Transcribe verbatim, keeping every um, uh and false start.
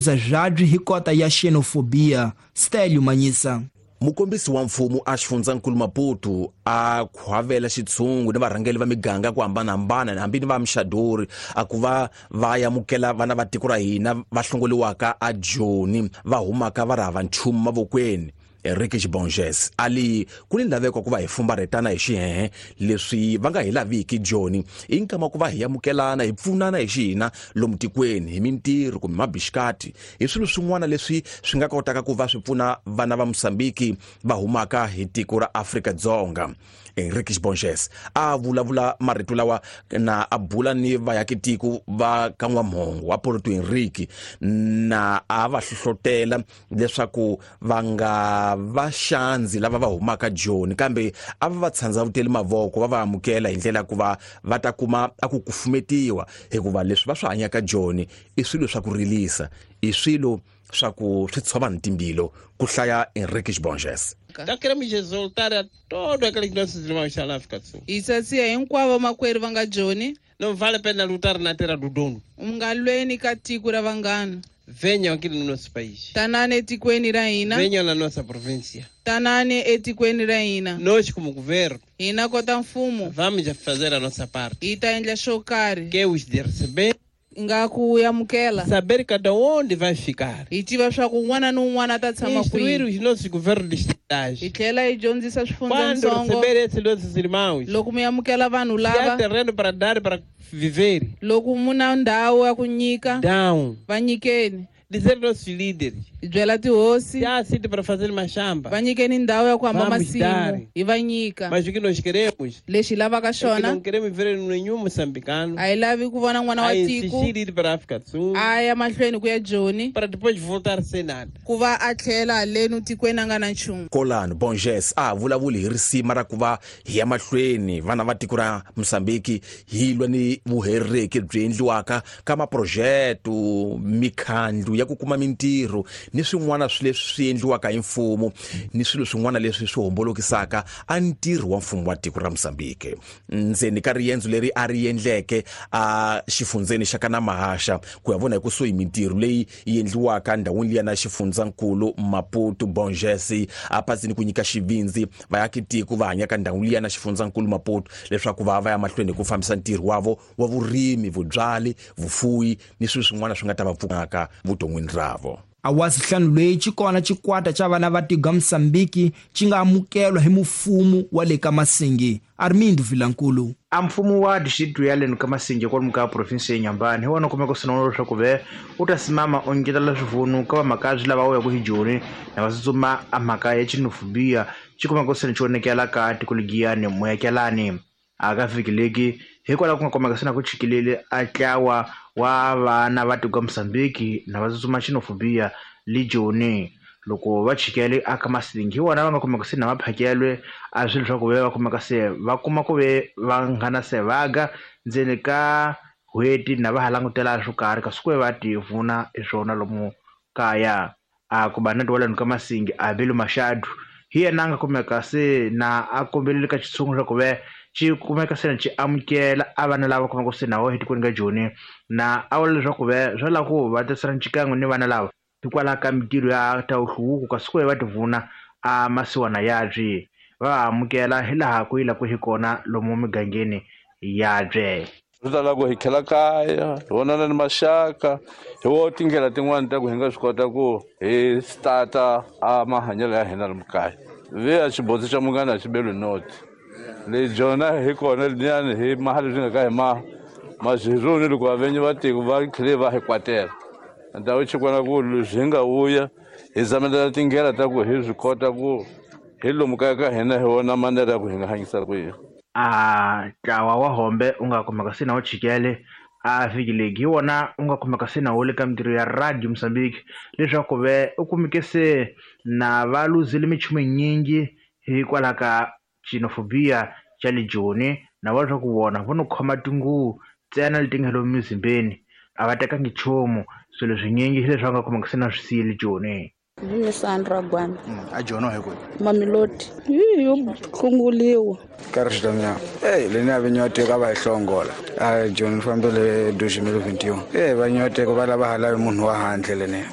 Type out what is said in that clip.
za jadri hi kota ya xenofobia. Stélio Manyisa. Mukombisi wa mfumo a xifundzankulu Maputo a khwavela xitshungu ni varhangeli va miganga ku hambanahambana hambi ni va mixadori a ku va va yamukela vana va tiko ra hina va hlongoliwaka a Joni va humaka va ri hava nchumu mavokweni. Henrique Xibonges ali ku ni laveko ku va hi fumbaretana hi xihehe leswi va nga hi laviki Joni i nkama ku va hi yamukelana hi pfunana hi xina lomu tikweni hi mintirho kumbe mabixikati hi swilo swin'wana leswi swi nga kotaka ku va swi pfuna vana va Mosambiki va humaka hi tiko ra Afrika-Dzonga. Henrique Xibonges a vulavula marito lawa na a bula ni vayakitiko va ka N'wamhongo wa Porto Henrique na a va hlohlotela leswaku va nga va xanzi lava va humaka Joni kambe a va va tshandzavuteli mavoko va va amukela hi ndlela ku va va ta kuma a ku kufumetiwa hikuva leswi va swi hanyaka Joni i swilo swa ku rilisa i swilo swa ku swi tshova ntimbilo ku hlaya Henrique Xibonges. Nós queremos exaltar a todo aquele que nossos irmãos estão na África do Sul. Isso assim é enquanto makweru vanga Joni. Não vale a pena lutar na terra do dono. Ungalweni katiku ra vangana. Venham aqui no nosso país. Tanane etikweni ra hina. Venham na nossa província. Tanane etikweni ra hina. Nós como governo. Hina kota mfumo. Vamos fazer a nossa parte. Itaendla xokari. Que é os de receber. Ngaku yamukela. Saber cada onde vai ficar. Itiva swa ku n'wana ni un'wana ta tshama Instruir kwihi. os nossos governos de estágio. Itlhela hi dyondzisa Quando swifundzantsongo. receber esses nossos irmãos. Loko mi yamukela vanhu Se há lava. terreno para dar para viver. Loko muna ndhawu ya ku nyika. Dão. Va nyikeni. Dizer nossos líderes. Hi byela tihosi. Se há sítio para fazer machamba. Va nyikeni ndhawu ya ku hamba Vamos dar. masimu. Hi va nyika. Mas o que nós queremos Lexi hi lavaka é que xona. não queremos ver nenhum moçambicano A hi lavi ku vona n'wana wa a tiko. insistir ir para a África do Sul A ya mahlweni ku ya Joni. para depois voltar sem nada. Ku va a tlhela haleni tikweni a nga na nchumu. Kolani Bonges a vulavuli hi risima ra ku va hi ya mahlweni vana va tiko ra Mosambiki hi lwa ni vuheriki byi endliwaka ka maprojekto mikhandlu ya ku kuma mintirho ni swin'wana swi leswi swi endliwaka hi mfumo ni swilo swin'wana leswi swi hombolokisaka a ntirho wa mfumo wa tiko ra Mosambiki. Ndzeni ka riendzo leri a ri endleke a xifundzeni xa kana Mahasha ku ya vona hi kusuhi mintirho leyi yi endliwaka ndhawini liya na xifundzankulu Maputo. Bonges a pasini ku nyika xivinzi vayakitiko va hanyaka ndhawini liya na xifundzankulu Maputo leswaku va va ya mahlweni ku fambisa ntirho wavo wa vurimi vubyali vufuwi ni swilo swin'wana swi nga ta va pfunaka vuton'wini ravo. Awasi nhlanu leyi xikona xikwata xa vana va tiko Mosambiki xi nga amukelwa hi mfumo wa le ka Masingi. Armindo Vilankulu. A mfumo wa district ya le ka Masingi kwa muka province ya Nyambani hi wona kumeka sinono swa ku ve u ta simama o ngetela swivunu ka va makazi lava va ya ku hi Joni na va tsutsuma a mhaka ya xinofobia xi kumeka sino xonekela ka tiko ligiyani moyakelani a ka fikileki hikwalaho ku nga kumeka sina ku chikilele a tlawa wa vana va tiko Mosambiki na va tsutsuma xinofobia li Joni loko va chikele aka Masingi hi wona va nga kumeka sina maphakelwe a swilo swa ku ve va kumeka se va kuma ku ve va nghana se vaga ndzeni ka hweti na va ha langutela swo karhi ka swi va ti vuna swona lomu kaya a ku ba na tiwalani ka Masingi a Belo Machado hi yena nga kumeka se na a kombelele ka xitshungu swa ku ve xi kumeka se na xi amukela a vana lava kumeka se na wo hi tikweni ka Joni na a wala leswaku ve swa la ku va tisana xikan'we ni vana lava hikwalaho ka mintirho ya tawuhluku ka swi va ti vuna a masiwana yabye va amukela hi laha ku yila ku hi kona lomu migangeni yabye. Swi ta lava ku hi khela kaya hi vonana ni maxaka hi wo tindlela tin'wani ta ku hi nga swi kota ku hi starta a mahanyelo ya hina lomu kaya ve a xibozi xa mungana a xibelwe noti le Jona hi kona liyani hi mahali swi nga ka hi ma maziruni loko vavenyi va tiko va tlhele va hi kwatela ndhawu xikwana ku swi nga uya hi zamelela tindlela ta ku hi swi kota ku hi lomu kaya ka hina hi wona manera ya ku hi nga hanyisa ku yini. A tlawa wa hombe u nga kumeka sina wo chikele a fikileki hi wona u nga kumeka sina wo le ka mintirho ya Radio Mozambique leswaku ve u kumeke se na va luzile michumu nyingi hikwalaho ka xinofobia xa le Joni na va swa ku vona vo no khoma tinguvu ntsena leti nga lomu mizimbeni a va tekangi nchumu swilo swinyingi hi leswi va nga kumeka se na swi siyile Joni. Ni Sandra Gwana. A Joni he kwe. Mamelodi. Yi yo khunguliwa. Karistamya. Eh le na venyote ka ba ihlongola. A Joni fambele twenty twenty-one. Eh vanyote ko ba la ba hala munhu wa handle le ne.